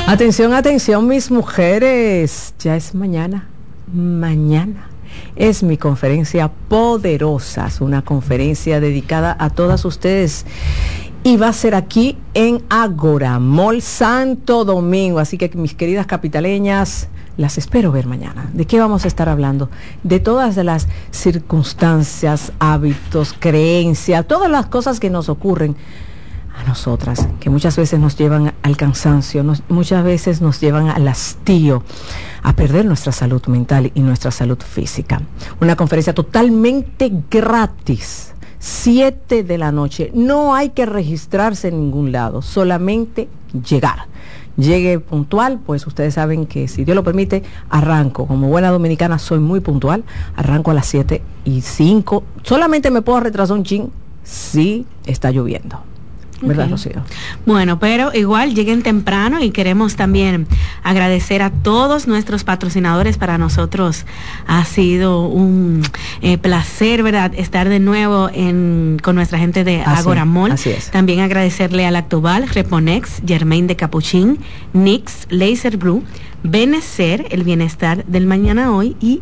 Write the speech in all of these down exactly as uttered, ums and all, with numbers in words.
Atención, atención, mis mujeres. Ya es mañana. Mañana es mi conferencia Poderosas, una conferencia dedicada a todas ustedes. Y va a ser aquí en Ágora Mall Santo Domingo. Así que, mis queridas capitaleñas, las espero ver mañana. ¿De qué vamos a estar hablando? De todas las circunstancias, hábitos, creencias, todas las cosas que nos ocurren a nosotras, que muchas veces nos llevan al cansancio, nos, muchas veces nos llevan al hastío, a perder nuestra salud mental y nuestra salud física. Una conferencia totalmente gratis, siete de la noche. No hay que registrarse en ningún lado, solamente llegar. Llegue puntual, pues ustedes saben que si Dios lo permite, arranco. Como buena dominicana soy muy puntual, arranco a las siete y cinco. Solamente me puedo retrasar un chin si está lloviendo. ¿Verdad, okay, Rocío? Bueno, pero igual lleguen temprano y queremos también agradecer a todos nuestros patrocinadores. Para nosotros ha sido un eh, placer, ¿verdad?, estar de nuevo en, con nuestra gente de Ágora Mall. Así es. También agradecerle a Lactobal, Reponex, Germain de Capuchín, Nix, Laser Blue, Benecer, el bienestar del mañana hoy y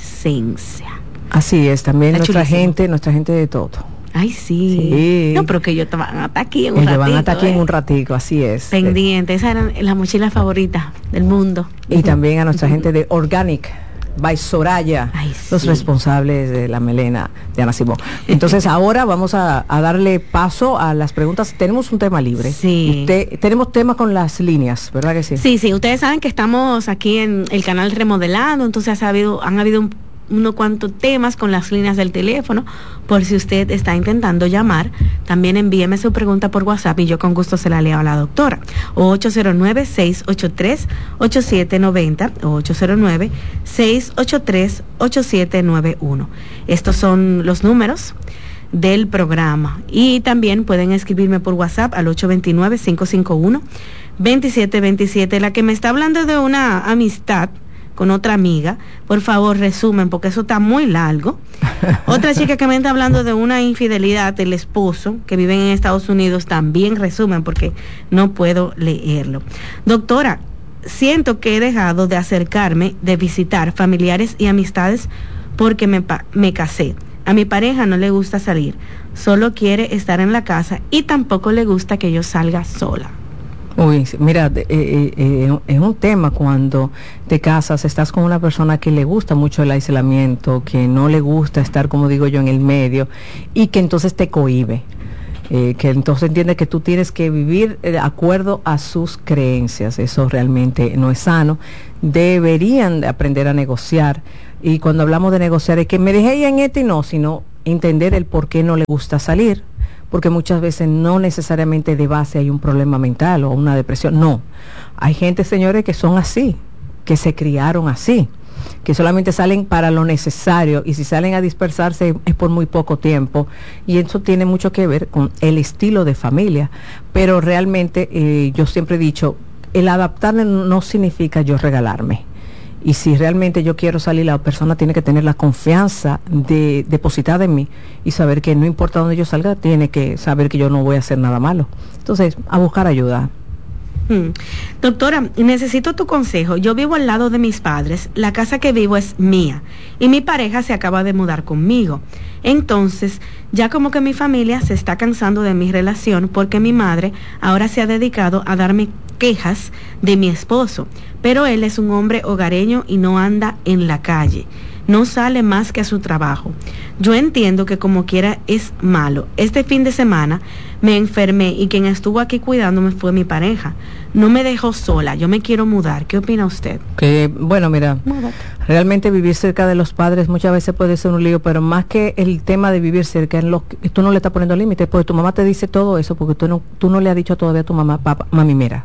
Esencia. Así es, también Está nuestra chulísimo. gente, nuestra gente de todo. Ay, sí. sí. No, pero que ellos van hasta aquí en un ellos ratito. van hasta aquí eh. en un ratico, así es. Pendiente, esa era la mochila favorita del mundo. Y también a nuestra gente de Organic by Soraya, Ay, los sí. responsables de la melena de Ana Simón. Entonces ahora vamos a, a darle paso a las preguntas. Tenemos un tema libre. Sí. Usted, tenemos tema con las líneas, ¿verdad que sí? Sí, sí, ustedes saben que estamos aquí en el canal Remodelando, entonces ha habido, han habido un unos cuantos temas con las líneas del teléfono. Por si usted está intentando llamar, también envíeme su pregunta por WhatsApp y yo con gusto se la leo a la doctora. ocho cero nueve, seis ocho tres, ocho siete nueve cero o ocho cero nueve, seis ocho tres, ocho siete nueve uno. Estos son los números del programa y también pueden escribirme por WhatsApp al ocho dos nueve, cinco cinco uno, dos siete dos siete. La que me está hablando de una amistad con otra amiga, por favor resumen porque eso está muy largo. Otra chica que me está hablando de una infidelidad del esposo que vive en Estados Unidos, también resumen porque no puedo leerlo. Doctora, siento que he dejado de acercarme, de visitar familiares y amistades porque me, me casé. A mi pareja no le gusta salir, solo quiere estar en la casa y tampoco le gusta que yo salga sola. Uy, mira, eh, eh, eh, es un tema cuando te casas, estás con una persona que le gusta mucho el aislamiento, que no le gusta estar, como digo yo, en el medio, y que entonces te cohíbe, eh, que entonces entiende que tú tienes que vivir de acuerdo a sus creencias. Eso realmente no es sano. Deberían de aprender a negociar, y cuando hablamos de negociar es que me dejé ya en este y no, sino entender el por qué no le gusta salir. Porque muchas veces no necesariamente de base hay un problema mental o una depresión, no. Hay gente, señores, que son así, que se criaron así, que solamente salen para lo necesario y si salen a dispersarse es por muy poco tiempo y eso tiene mucho que ver con el estilo de familia. Pero realmente eh, yo siempre he dicho, el adaptarme no significa yo regalarme. Y si realmente yo quiero salir, la persona tiene que tener la confianza de depositada en mí y saber que no importa dónde yo salga, tiene que saber que yo no voy a hacer nada malo. Entonces, a buscar ayuda. Hmm. Doctora, necesito tu consejo. Yo vivo al lado de mis padres, la casa que vivo es mía y mi pareja se acaba de mudar conmigo. Entonces, ya como que mi familia se está cansando de mi relación porque mi madre ahora se ha dedicado a darme quejas de mi esposo, pero él es un hombre hogareño y no anda en la calle, no sale más que a su trabajo. Yo entiendo que como quiera es malo. Este fin de semana me enfermé y quien estuvo aquí cuidándome fue mi pareja. No me dejó sola, yo me quiero mudar. ¿Qué opina usted? Que bueno, mira, Múdate. Realmente vivir cerca de los padres muchas veces puede ser un lío, pero más que el tema de vivir cerca, en lo que, tú no le estás poniendo límites, porque tu mamá te dice todo eso, porque tú no, tú no le has dicho todavía a tu mamá, papá, mami, mira,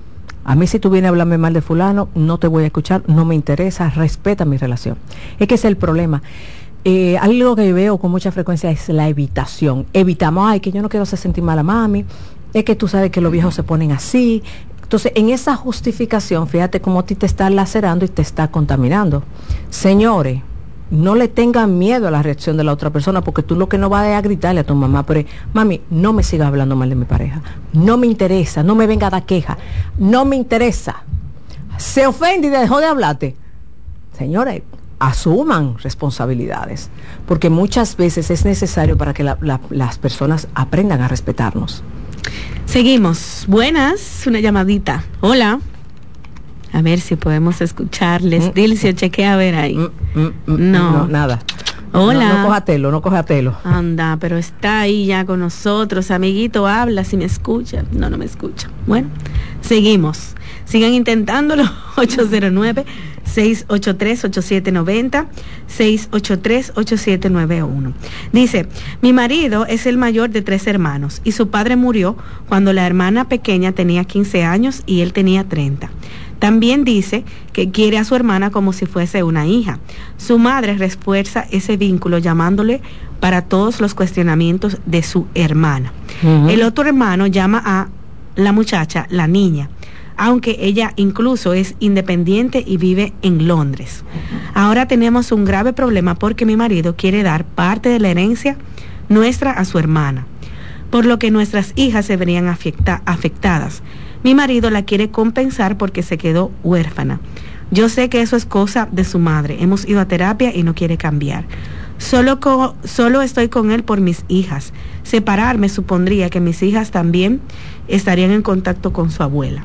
a mí si tú vienes a hablarme mal de fulano, no te voy a escuchar, no me interesa, respeta mi relación. Es que ese es el problema. Eh, algo que veo con mucha frecuencia es la evitación. Evitamos, ay, que yo no quiero hacer sentir mal a mami, es que tú sabes que los viejos se ponen así. Entonces, en esa justificación, fíjate cómo a ti te está lacerando y te está contaminando. Señores, no le tengas miedo a la reacción de la otra persona, porque tú lo que no vas a gritarle a tu mamá, pero mami, no me sigas hablando mal de mi pareja, no me interesa, no me venga a dar queja, no me interesa. Se ofende y dejó de hablarte. Señores, asuman responsabilidades, porque muchas veces es necesario para que la, la, las personas aprendan a respetarnos. Seguimos. Buenas, una llamadita. Hola. A ver si podemos escucharles. Mm, Dilcio, chequea a ver ahí. Mm, mm, mm, no. no. Nada. Hola. No, no coja telo, no coja telo. Anda, pero está ahí ya con nosotros. Amiguito, habla si me escucha. No, no me escucha. Bueno, seguimos. Sigan intentándolo. ocho cero nueve, seis ocho tres, ocho siete nueve cero, seis ocho tres, ocho siete nueve uno. Dice, mi marido es el mayor de tres hermanos y su padre murió cuando la hermana pequeña tenía quince años y él tenía treinta. También dice que quiere a su hermana como si fuese una hija. Su madre refuerza ese vínculo llamándole para todos los cuestionamientos de su hermana. Uh-huh. El otro hermano llama a la muchacha la niña, aunque ella incluso es independiente y vive en Londres. Ahora tenemos un grave problema porque mi marido quiere dar parte de la herencia nuestra a su hermana, por lo que nuestras hijas se verían afecta- afectadas. Mi marido la quiere compensar porque se quedó huérfana. Yo sé que eso es cosa de su madre. Hemos ido a terapia y no quiere cambiar. Solo, co- solo estoy con él por mis hijas. Separarme supondría que mis hijas también estarían en contacto con su abuela.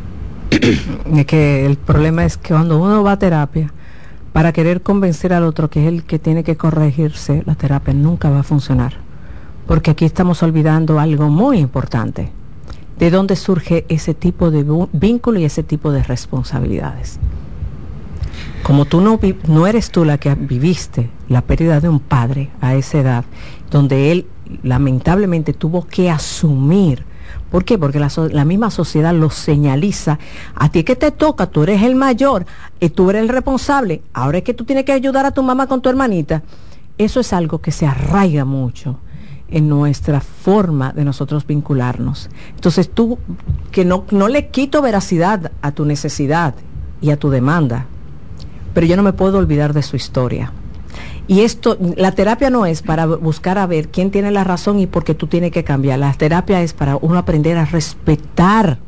Es que el problema es que cuando uno va a terapia para querer convencer al otro que es el que tiene que corregirse, la terapia nunca va a funcionar, porque aquí estamos olvidando algo muy importante: de dónde surge ese tipo de vínculo y ese tipo de responsabilidades. Como tú no, no eres tú la que viviste la pérdida de un padre a esa edad, donde él lamentablemente tuvo que asumir. ¿Por qué? Porque la, la misma sociedad lo señaliza. A ti que te toca, tú eres el mayor, y tú eres el responsable. Ahora es que tú tienes que ayudar a tu mamá con tu hermanita. Eso es algo que se arraiga mucho en nuestra forma de nosotros vincularnos. Entonces tú, que no, no le quito veracidad a tu necesidad y a tu demanda, pero yo no me puedo olvidar de su historia. Y esto, la terapia no es para buscar a ver quién tiene la razón y por qué tú tienes que cambiar. La terapia es para uno aprender a respetar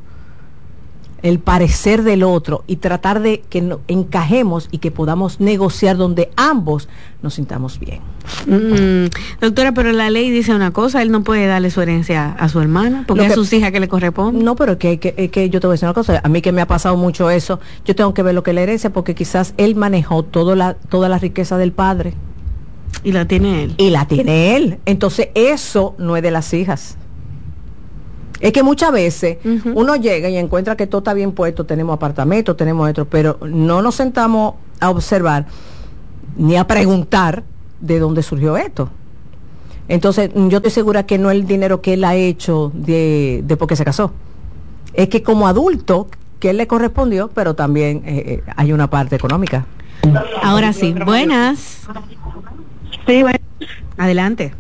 el parecer del otro y tratar de que no, encajemos y que podamos negociar donde ambos nos sintamos bien. Mm, doctora, pero la ley dice una cosa: él no puede darle su herencia a su hermana porque es sus hijas que le corresponde. No, pero que, que, que yo te voy a decir una cosa: a mí que me ha pasado mucho eso, yo tengo que ver lo que es la herencia, porque quizás él manejó todo la, toda la riqueza del padre. Y la tiene él. Y la tiene él. Entonces eso no es de las hijas. Es que muchas veces uh-huh. uno llega y encuentra que todo está bien puesto, tenemos apartamentos, tenemos esto, pero no nos sentamos a observar ni a preguntar de dónde surgió esto. Entonces yo estoy segura que no es el dinero que él ha hecho de, de porque se casó. Es que como adulto, que él le correspondió, pero también eh, hay una parte económica. Ahora sí, buenas. Sí, bueno. Adelante.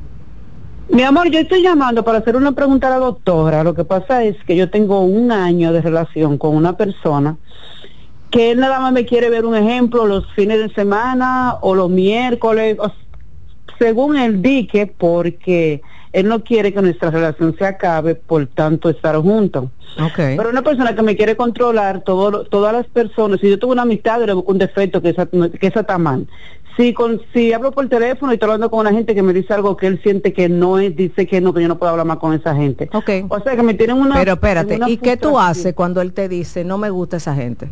Mi amor, yo estoy llamando para hacer una pregunta a la doctora. Lo que pasa es que yo tengo un año de relación con una persona que él nada más me quiere ver, un ejemplo, los fines de semana o los miércoles, o, según él dice, porque él no quiere que nuestra relación se acabe, por tanto estar juntos. Okay. Pero una persona que me quiere controlar todo, todas las personas, si yo tengo una amistad, le busco un defecto, que esa, que esa está mal. Si, con, si hablo por teléfono y estoy hablando con una gente que me dice algo que él siente que no es, dice que no, que yo no puedo hablar más con esa gente. Okay. O sea que me tienen una... Pero espérate, una ¿y qué tú haces cuando él te dice, no me gusta esa gente?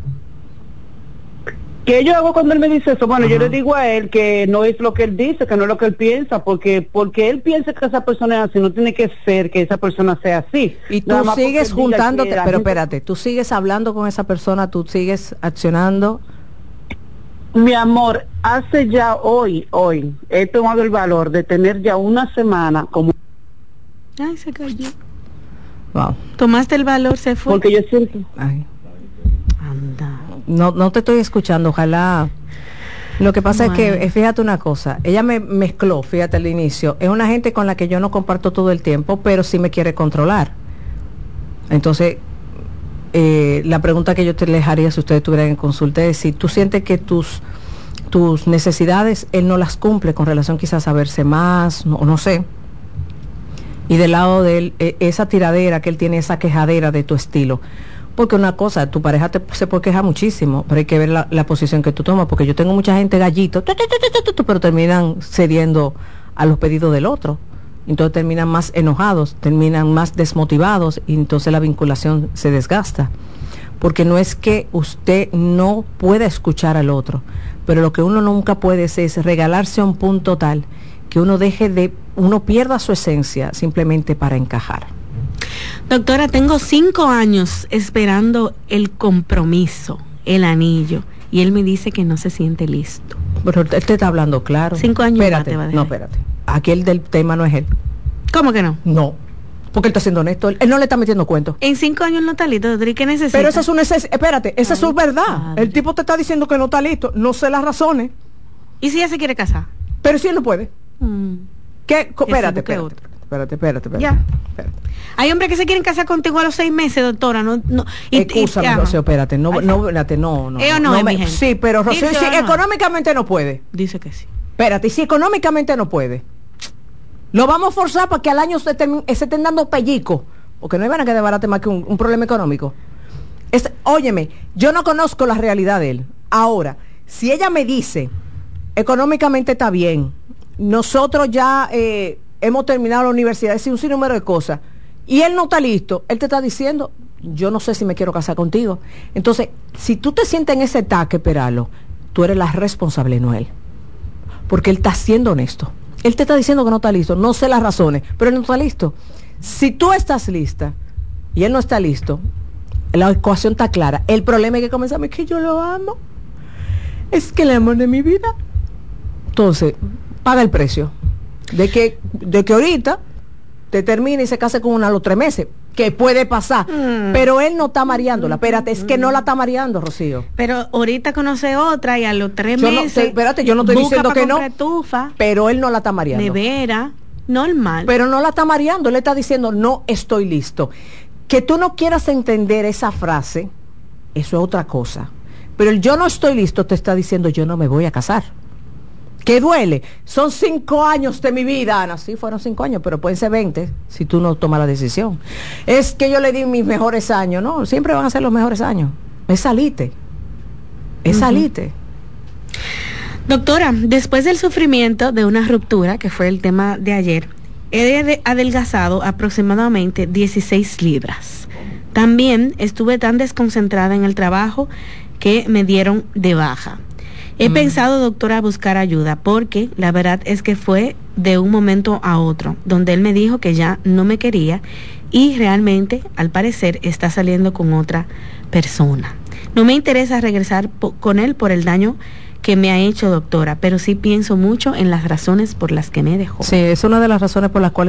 ¿Qué yo hago cuando él me dice eso? Bueno, Ajá. yo le digo a él que no es lo que él dice, que no es lo que él piensa, porque porque él piensa que esa persona es así, no tiene que ser que esa persona sea así. Y tú sigues juntándote, pero gente... espérate, tú sigues hablando con esa persona, tú sigues accionando... Mi amor, hace ya hoy, hoy, he tomado el valor de tener ya una semana como... Ay, se cayó. Wow. ¿Tomaste el valor, se fue? Porque yo siento... Ay. Anda. No, no te estoy escuchando, ojalá... Lo que pasa bueno. es que, fíjate una cosa, ella me mezcló, fíjate al inicio, es una gente con la que yo no comparto todo el tiempo, pero sí me quiere controlar. Entonces... Eh, la pregunta que yo te les haría si ustedes estuvieran en consulta es si tú sientes que tus tus necesidades, él no las cumple con relación quizás a verse más, no, no sé. Y del lado de él, eh, esa tiradera que él tiene, esa quejadera de tu estilo. Porque una cosa, tu pareja te, se puede quejar muchísimo, pero hay que ver la, la posición que tú tomas, porque yo tengo mucha gente gallito, tu, tu, tu, tu, tu, pero terminan cediendo a los pedidos del otro. Entonces terminan más enojados, terminan más desmotivados y entonces la vinculación se desgasta. Porque no es que usted no pueda escuchar al otro, pero lo que uno nunca puede hacer es regalarse a un punto tal que uno deje de, uno pierda su esencia simplemente para encajar. Doctora, tengo cinco años esperando el compromiso, el anillo, y él me dice que no se siente listo. Pero él te está hablando claro. Cinco años espérate, más te va a dejar. No, espérate. Aquí el del tema no es él. ¿Cómo que no? No. Porque él está siendo honesto, él, él no le está metiendo cuentos. En cinco años no está listo, doctor, ¿y qué necesita? Pero esa es su necesidad, espérate, esa Ay, es su verdad. padre. El tipo te está diciendo que no está listo, no sé las razones, ¿Y si ella se quiere casar? pero si él no puede. Mm. ¿Qué? Co- Ese Espérate, busque espérate, otro. espérate, espérate, espérate, Ya. espérate. Hay hombres que se quieren casar contigo a los seis meses, doctora, no, no. y- y- Excúsame, ajá. Rocío, espérate, no, Ay, no, espérate, no, no. ¿Eh o no, es me- mi gente? Sí, pero Rocío, Dice si o no. económicamente no puede. Dice que sí. Espérate, y si económicamente no puede, lo vamos a forzar para que al año se, termi- se estén dando pellico, porque no hay van a que desbarate más que un, un problema económico. Es, óyeme, yo no conozco la realidad de él. Ahora, si ella me dice, económicamente está bien, nosotros ya eh, hemos terminado la universidad, es decir, un sinnúmero de cosas, y él no está listo, él te está diciendo, yo no sé si me quiero casar contigo. Entonces, si tú te sientes en ese taque, Peralo, tú eres la responsable, no él. Porque él está siendo honesto. Él te está diciendo que no está listo, no sé las razones, pero él no está listo. Si tú estás lista y él no está listo, la ecuación está clara. El problema es que comenzamos es que yo lo amo. Es que el amor de mi vida. Entonces, paga el precio de que, de que ahorita te termine y se case con una a los tres meses, que puede pasar, Mm. pero él no está mareándola. Espérate, es que no la está mareando, Rocío. Pero ahorita conoce otra y a los tres Yo no- meses. te- espérate, yo no estoy busca diciendo pa' que no. comprar estufa, Pero él no la está mareando. nevera, normal. Pero no la está mareando, él le está diciendo, no estoy listo. Que tú no quieras entender esa frase, eso es otra cosa. Pero el yo no estoy listo te está diciendo, yo no me voy a casar. ¿Qué duele? Son cinco años de mi vida, Ana. Sí, fueron cinco años, pero pueden ser veinte si tú no tomas la decisión. Es que yo le di mis mejores años. No, siempre van a ser los mejores años. Es salite. Es Ujú. salite. Doctora, después del sufrimiento de una ruptura, que fue el tema de ayer, he de- adelgazado aproximadamente dieciséis libras. También estuve tan desconcentrada en el trabajo que me dieron de baja. He Mm. pensado, doctora, buscar ayuda, porque la verdad es que fue de un momento a otro, donde él me dijo que ya no me quería y realmente, al parecer, está saliendo con otra persona. No me interesa regresar po- con él por el daño que me ha hecho, doctora, pero sí pienso mucho en las razones por las que me dejó. Sí, es una de las razones por las cuales